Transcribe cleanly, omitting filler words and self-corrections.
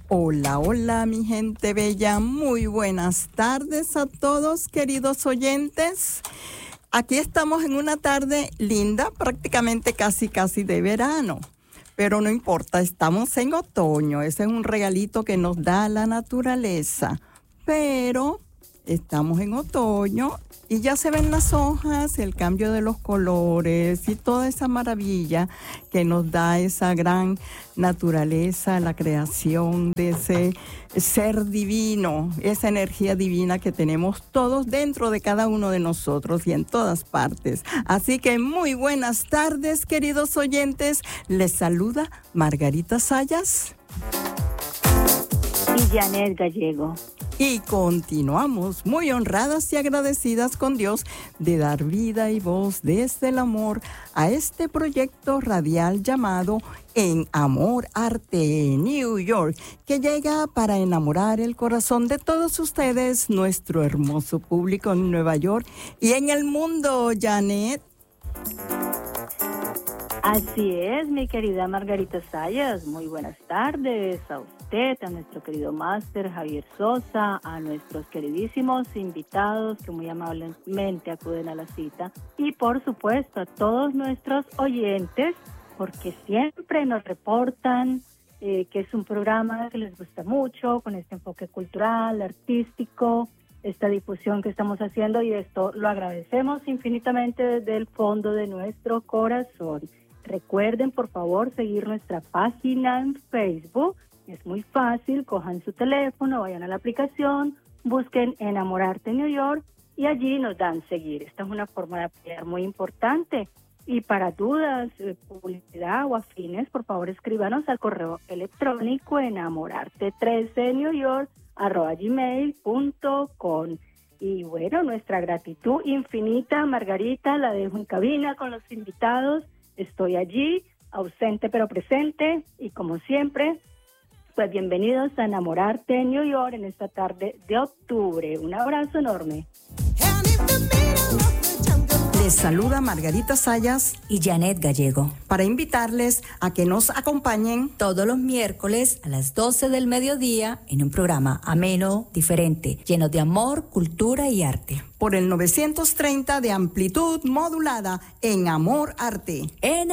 Hola, hola, mi gente bella. Muy buenas tardes a todos, queridos oyentes. Aquí estamos en una tarde linda, prácticamente casi de verano. Pero no importa, estamos en otoño. Ese es un regalito que nos da la naturaleza. Pero estamos en otoño y ya se ven las hojas, el cambio de los colores y toda esa maravilla que nos da esa gran naturaleza, la creación de ese ser divino, esa energía divina que tenemos todos dentro de cada uno de nosotros y en todas partes. Así que muy buenas tardes, queridos oyentes. Les saluda Margarita Sayas y Janet Gallego. Y continuamos muy honradas y agradecidas con Dios de dar vida y voz desde el amor a este proyecto radial llamado En Amor Arte New York, que llega para enamorar el corazón de todos ustedes, nuestro hermoso público en Nueva York y en el mundo, Janet. Así es, mi querida Margarita Sayas. Muy buenas tardes a usted, a nuestro querido máster Javier Sosa, a nuestros queridísimos invitados que muy amablemente acuden a la cita y por supuesto a todos nuestros oyentes, porque siempre nos reportan que es un programa que les gusta mucho, con este enfoque cultural, artístico, esta difusión que estamos haciendo, y esto lo agradecemos infinitamente desde el fondo de nuestro corazón. Recuerden, por favor, seguir nuestra página en Facebook. Es muy fácil, cojan su teléfono, vayan a la aplicación, busquen Enamorarte New York y allí nos dan seguir. Esta es una forma de apoyar muy importante. Y para dudas, publicidad o afines, por favor, escríbanos al correo electrónico enamorarte13newyork@gmail.com. Y bueno, nuestra gratitud infinita, Margarita, la dejo en cabina con los invitados. Estoy allí, ausente pero presente, y como siempre, pues bienvenidos a Enamorarte en New York en esta tarde de octubre. Un abrazo enorme. Les saluda Margarita Sayas y Janet Gallego para invitarles a que nos acompañen todos los miércoles a las 12 del mediodía en un programa ameno, diferente, lleno de amor, cultura y arte. Por el 930 de amplitud modulada en Amor Arte.